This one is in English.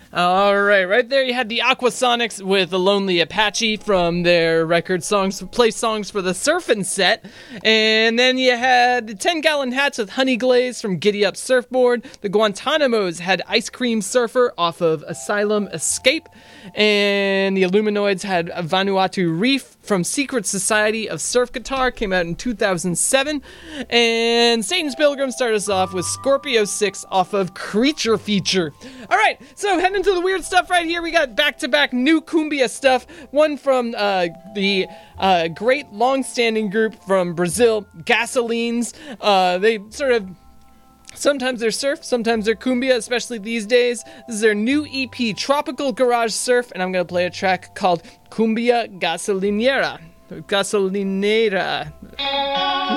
All right there you had the Aquasonics with The Lonely Apache from their record songs, Play Songs for the Surfin' set. And then you had the 10 Gallon Hats with Honey Glaze from Giddy Up Surfboard. The Guantanamos had Ice Cream Surfer off of Asylum Escape. And the Illuminoids had Vanuatu Reef from Secret Society of Surf Guitar, came out in 2007. And Satan's Pilgrim started us off with Scorpio 6 off of Creature Feature. All right, so heading into the weird stuff right here. We got back-to-back new cumbia stuff. One from the great long-standing group from Brazil, Gasolines. They sort of... Sometimes they're surf, sometimes they're cumbia, especially these days. This is their new EP, Tropical Garage Surf, and I'm going to play a track called Cumbia Gasolinera.